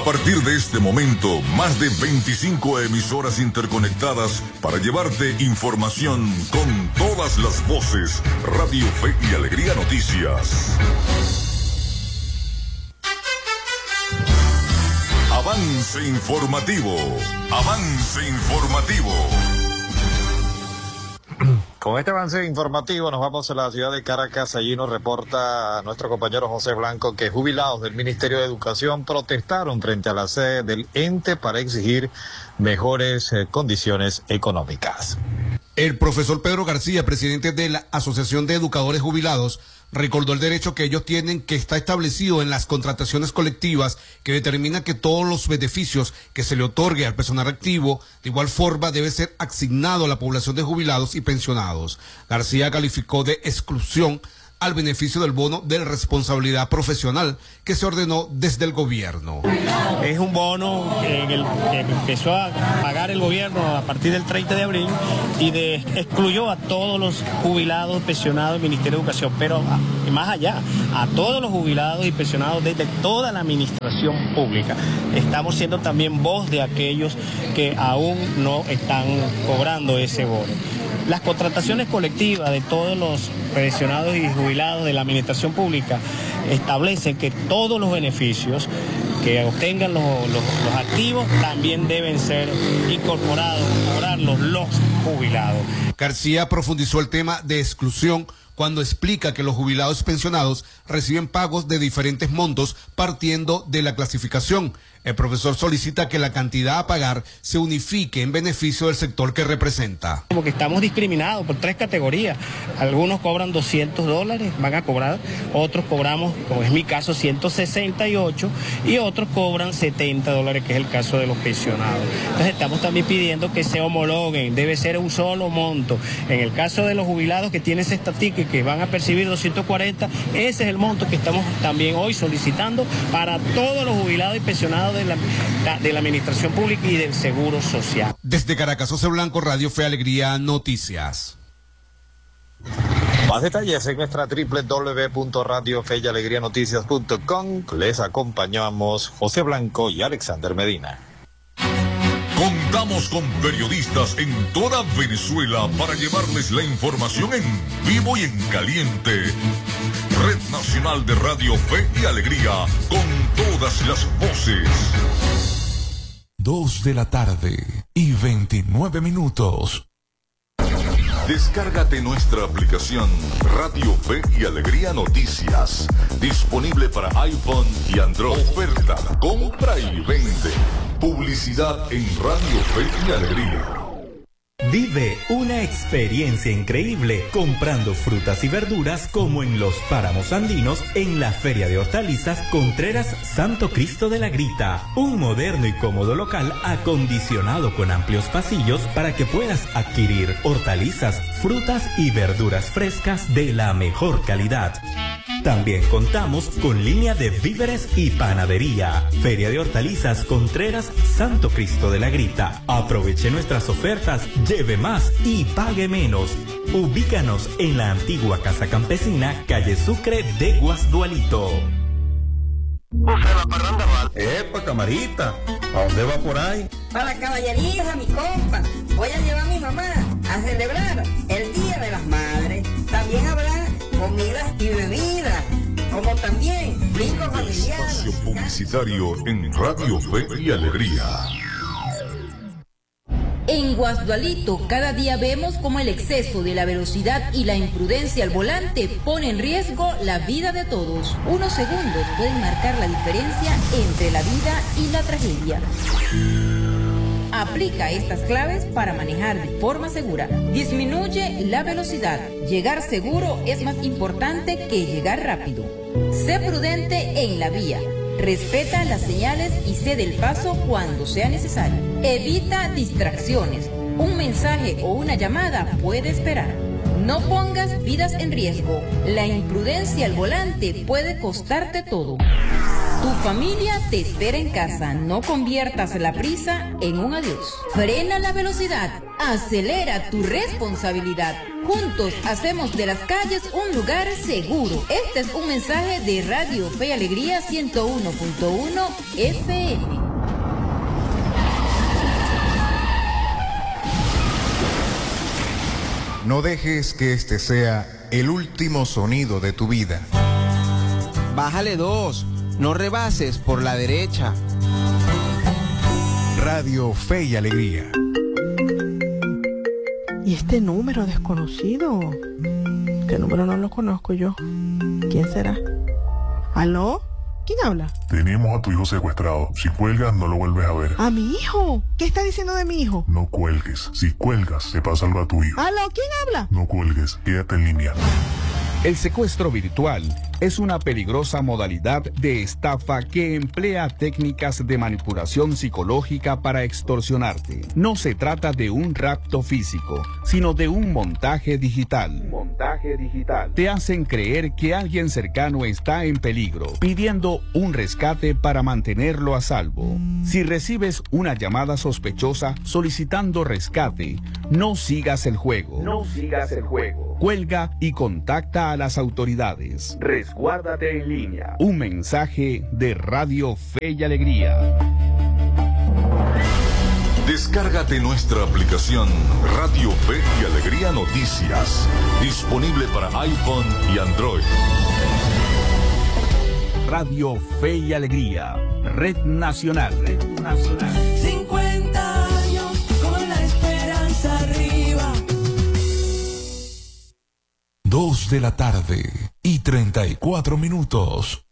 partir de este momento, más de 25 emisoras interconectadas para llevarte información con todas las voces. Radio Fe y Alegría Noticias. Avance informativo. Avance informativo. Con este avance informativo nos vamos a la ciudad de Caracas. Allí nos reporta nuestro compañero José Blanco que jubilados del Ministerio de Educación protestaron frente a la sede del ente para exigir mejores condiciones económicas. El profesor Pedro García, presidente de la Asociación de Educadores Jubilados, recordó el derecho que ellos tienen, que está establecido en las contrataciones colectivas, que determina que todos los beneficios que se le otorgue al personal activo, de igual forma debe ser asignado a la población de jubilados y pensionados. García calificó de exclusión al beneficio del bono de responsabilidad profesional que se ordenó desde el gobierno. Es un bono que empezó a pagar el gobierno a partir del 30 de abril y excluyó a todos los jubilados pensionados del Ministerio de Educación, pero más allá, a todos los jubilados y pensionados desde toda la administración pública. Estamos siendo también voz de aquellos que aún no están cobrando ese bono. Las contrataciones colectivas de todos los pensionados y jubilados de la administración pública establecen que todos los beneficios que obtengan los activos también deben ser incorporados, cobrarlos los jubilados. García profundizó el tema de exclusión cuando explica que los jubilados pensionados reciben pagos de diferentes montos partiendo de la clasificación. El profesor solicita que la cantidad a pagar se unifique en beneficio del sector que representa. Porque estamos discriminados por tres categorías. Algunos cobran $200, van a cobrar, otros cobramos, como es mi caso, 168 y otros cobran $70, que es el caso de los pensionados. Entonces estamos también pidiendo que se homologuen, debe ser un solo monto. En el caso de los jubilados que tienen esta ticket, que van a percibir 240, ese es el monto que estamos también hoy solicitando para todos los jubilados y pensionados de la administración pública y del seguro social. Desde Caracas, José Blanco, Radio Fe Alegría Noticias. Más detalles en nuestra www.radiofeyalegrianoticias.com. Les acompañamos José Blanco y Alexander Medina. Contamos con periodistas en toda Venezuela para llevarles la información en vivo y en caliente. Red Nacional de Radio Fe y Alegría, con todas las voces. 2:29 Descárgate nuestra aplicación Radio Fe y Alegría Noticias, disponible para iPhone y Android. Oferta, compra y vende. Publicidad en Radio Fe y Alegría. Vive una experiencia increíble comprando frutas y verduras como en los páramos andinos en la Feria de Hortalizas Contreras Santo Cristo de la Grita. Un moderno y cómodo local acondicionado con amplios pasillos para que puedas adquirir hortalizas, frutas y verduras frescas de la mejor calidad. También contamos con línea de víveres y panadería. Feria de Hortalizas Contreras Santo Cristo de la Grita. Aproveche nuestras ofertas, lleve más y pague menos. Ubícanos en la antigua Casa Campesina, calle Sucre de Guasdualito. Epa, camarita, ¿a dónde va por ahí? Para la caballería, mi compa. Voy a llevar a mi mamá a celebrar el Día de las Madres. También habrá comidas y bebidas, como también brincos familiares. Espacio publicitario en Radio Fe y Alegría. En Guasdualito, cada día vemos cómo el exceso de la velocidad y la imprudencia al volante pone en riesgo la vida de todos. Unos segundos pueden marcar la diferencia entre la vida y la tragedia. Aplica estas claves para manejar de forma segura. Disminuye la velocidad. Llegar seguro es más importante que llegar rápido. Sé prudente en la vía. Respeta las señales y cede el paso cuando sea necesario. Evita distracciones. Un mensaje o una llamada puede esperar. No pongas vidas en riesgo. La imprudencia al volante puede costarte todo. Tu familia te espera en casa. No conviertas la prisa en un adiós. Frena la velocidad. Acelera tu responsabilidad. Juntos hacemos de las calles un lugar seguro. Este es un mensaje de Radio Fe y Alegría 101.1 FM. No dejes que este sea el último sonido de tu vida. Bájale 2, no rebases por la derecha. Radio Fe y Alegría. ¿Y este número desconocido? Este número no lo conozco yo. ¿Quién será? ¿Aló? ¿Quién habla? Tenemos a tu hijo secuestrado. Si cuelgas, no lo vuelves a ver. ¿A mi hijo? ¿Qué está diciendo de mi hijo? No cuelgues. Si cuelgas, te pasa algo a tu hijo. ¿Aló? ¿Quién habla? No cuelgues. Quédate en línea. El secuestro virtual es una peligrosa modalidad de estafa que emplea técnicas de manipulación psicológica para extorsionarte. No se trata de un rapto físico, sino de un montaje digital. Te hacen creer que alguien cercano está en peligro, pidiendo un rescate para mantenerlo a salvo. Si recibes una llamada sospechosa solicitando rescate, no sigas el juego. Cuelga y contacta a las autoridades. Resguárdate en línea. Un mensaje de Radio Fe y Alegría. Descárgate nuestra aplicación Radio Fe y Alegría Noticias. Disponible para iPhone y Android. Radio Fe y Alegría. Red Nacional. 50 años con la esperanza arriba. 2 de la tarde y 34 minutos.